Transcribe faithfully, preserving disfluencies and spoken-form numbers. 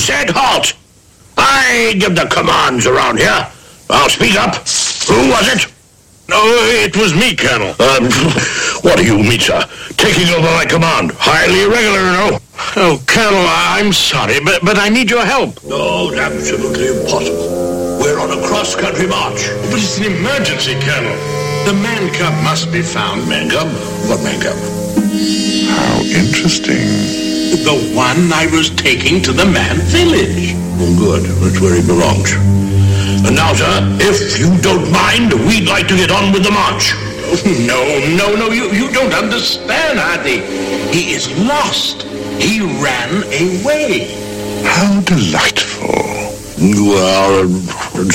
said halt. I give the commands around here. I'll speak up. Who was it? No, it was me, Colonel. Um, what do you mean, sir? Taking over my command. Highly irregular, you know. Oh, Colonel, I'm sorry, but, but I need your help. No, absolutely impossible. We're on a cross-country march. But it's an emergency, Colonel. The man cub must be found. Man cub? What man cub? How interesting. The one I was taking to the man village. Oh, good. That's where he belongs. And now, sir, if you don't mind, we'd like to get on with the march. No, no, no, you, you don't understand, Hardy. He is lost. He ran away. How delightful. You are, uh,